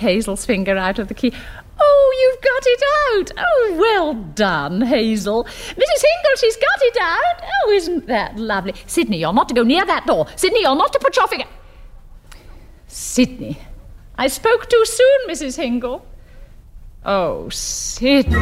Hazel's finger out of the key. Oh, you've got it out. Oh, well done, Hazel. Mrs. Hingle, she's got it out. Oh, isn't that lovely? Sidney, you're not to go near that door. Sidney, you're not to put your finger... Sidney, I spoke too soon, Mrs. Hingle. Oh, Sidney.